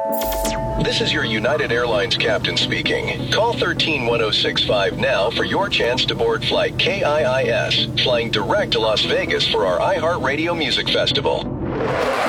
This is your United Airlines captain speaking. Call 131065 now for your chance to board flight KIIS, flying direct to Las Vegas for our iHeartRadio Music Festival.